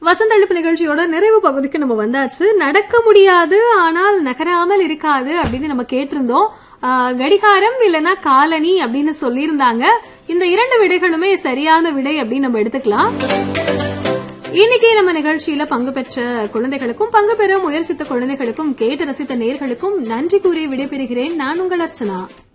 வசந்தளிப்பு நிகழ்ச்சியோட நிறைவு பகுதிக்கு நம்ம வந்தாச்சு. நடக்க முடியாது ஆனால் நகராமல் இருக்காது அப்படின்னு நம்ம கேட்டிருந்தோம். கடிகாரம் இல்லனா காலனி அப்படின்னு சொல்லியிருந்தாங்க. இந்த 2 விடைகளுமே சரியான விடை அப்படின்னு நம்ம எடுத்துக்கலாம். இன்னைக்கு நம்ம நிகழ்ச்சியில பங்கு பெற்ற குழந்தைகளுக்கும் பங்கு பெற முயற்சித்த குழந்தைகளுக்கும் கேட்டு ரசித்த நேயர்களுக்கும் நன்றி கூறி விடைபெறுகிறேன். நான் உங்கள் அர்ச்சனா.